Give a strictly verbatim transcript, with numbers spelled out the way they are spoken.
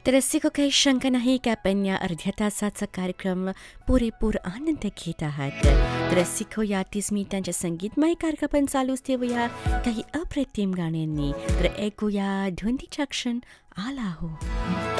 तर रसिको काही शंका नाही की आपण या अर्ध्या तासाचा कार्यक्रम पुरेपूर आनंद घेत आहात. तर रसिको या तीस मिनिटांच्या संगीतमय कार्यक्रम चालूच ठेवूया काही अप्रतिम गाण्यांनी. तर ऐकूया धुंदीचा क्षण आला हो.